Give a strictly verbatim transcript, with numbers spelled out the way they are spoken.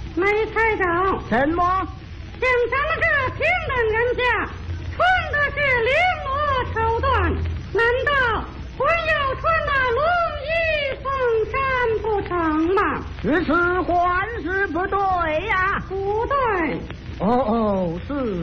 没猜到。 什么？ 像咱们这平等人家，穿的是绫罗绸缎，难道还要穿那龙衣凤衫不成吗？ 此次还是不对呀、 不对。 哦哦，是。